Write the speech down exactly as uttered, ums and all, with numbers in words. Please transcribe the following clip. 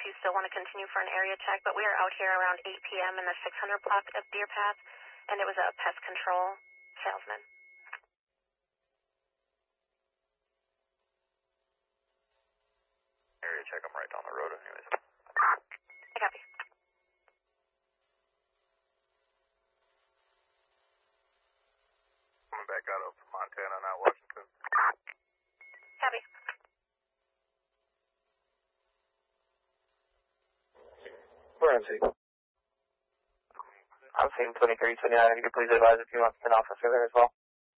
you still want to continue for an area check, but we are out here around eight p m in the six hundred block of Deer Path, and it was a pest control salesman. Area check, I'm right down the road anyways. I copy. Coming back out of Montana, not Washington. Copy. Where is he? I'm seeing twenty-three twenty-nine. If you could please advise if you want an officer there as well.